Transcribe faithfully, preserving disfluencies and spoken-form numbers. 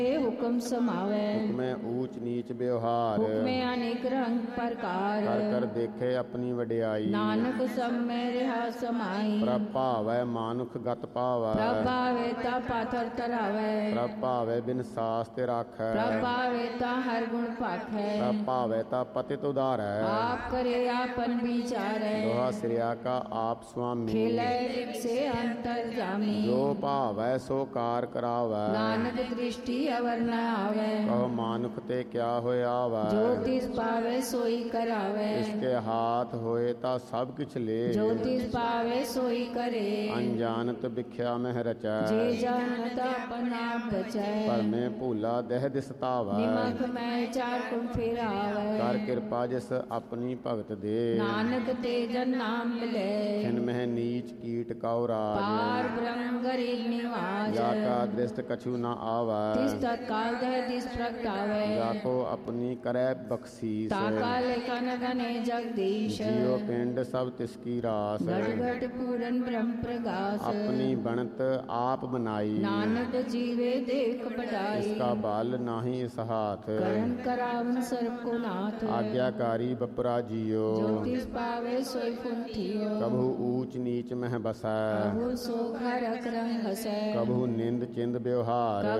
हुक्म समावे। हुक्मे ऊंच नीच व्यवहार हुक्मे अनेक रंग प्रकार। कर कर देखे अपनी वड्याई। नानक सब में रहा समाई। प्रभ भावै मानुख गत पावै। प्रभ भावे ता पाथर तरावे। प्रभ भावै बिन सास ते राखै। प्रभ भावे ता हर गुण पाखै। प्रभ भावै ता पतित उदारै। आप करे आपन विचारै। दोहा सिरिया का आप स्वामी। खेलै रिप से अंतर जामी। जो भावै सो कार करावै। नानक दृष्टि अवर न आवे। कहो मानुख ते क्या होया आवै। जो तिस पावे सोई करावे। इसके हाथ होए ता सब किछ ले। जो तिस पावे सोई करे। अनजानत बिख्या मह रचै। जे जानत अपन आप बचै। पर में भूला देह दिसतावै। निमक मैं चार कुण फिरावे। कर कृपा जिस अपनी भगत दे। नानक ते जन नाम मिले। छिन मह नीच कीट कौ राज। पार ब्रह्म गरीब निवाज। जाका दृष्ट कछु न आवै। तिस तत्काल दह दिस प्रगटावे। जाको अपनी करे बख्शीस। ताका लेखन गने जगदीश। जियो पिंड सब तिसकी रास। घट घट पूरन ब्रह्म प्रगास। अपनी बनत आप बनाई। नानक जीवे देख बढ़ाई। इसका बल नाही इस हाथ। करण करावन सर्व को नाथ। आज्ञाकारी बपरा जियो। जो तिस पावे सोई फुन थियो। कभु ऊंच नीच मह बसै। प्रभु सो घर रंग हसै। कभु निंद चिंद व्यवहार।